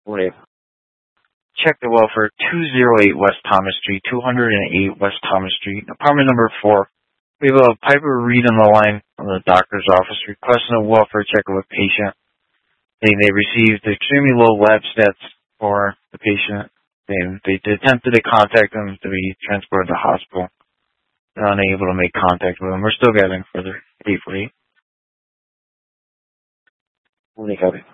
Wait. Check the welfare 208 West Thomas Street, 208 West Thomas Street, apartment number 4. We have a Piper Reed on the line from the doctor's office requesting a welfare check of a patient. They received extremely low lab stats for the patient. They attempted to contact him to be transported to the hospital. They're unable to make contact with him. We're still getting further 848.